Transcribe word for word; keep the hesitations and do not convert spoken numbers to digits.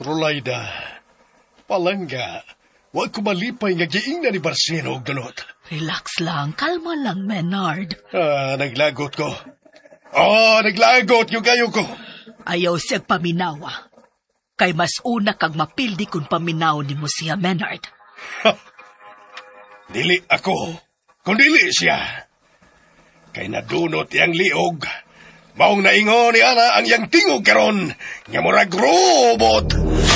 Rolaida, palangga, wag ko malipay nga giing na ni Barsino og dunot. Relax lang, kalma lang, Menard. Ah, naglagot ko. Oh, naglagot yung kayo ko. Ayaw siyag paminawa. Kay mas una kag mapildi kung paminaw ni mo siya, Menard. Ha! Dili ako, kung dili siya. Kay nadunot yang liog. Maong naingon ni Ana ang yang tingog karon nga murag robot.